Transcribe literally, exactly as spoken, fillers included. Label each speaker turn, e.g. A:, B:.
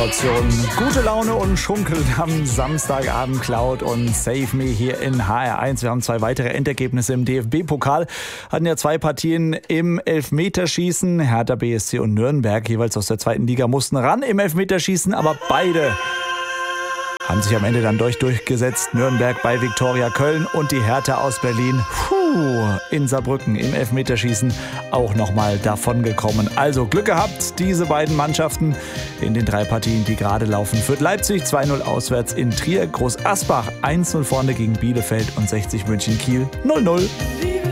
A: Portion gute Laune und Schunkeln am Samstagabend. Cloud und Save Me hier in H R eins. Wir haben zwei weitere Endergebnisse im D F B-Pokal. Hatten ja zwei Partien im Elfmeterschießen. Hertha B S C und Nürnberg, jeweils aus der zweiten Liga, mussten ran im Elfmeterschießen, aber beide haben sich am Ende dann durch durchgesetzt. Nürnberg bei Viktoria Köln und die Hertha aus Berlin puh, in Saarbrücken im Elfmeterschießen auch nochmal davon gekommen. Also Glück gehabt, diese beiden Mannschaften in den drei Partien, die gerade laufen. Fürth Leipzig zwei null auswärts in Trier, Groß Asbach eins null vorne gegen Bielefeld und sechzig München Kiel null null.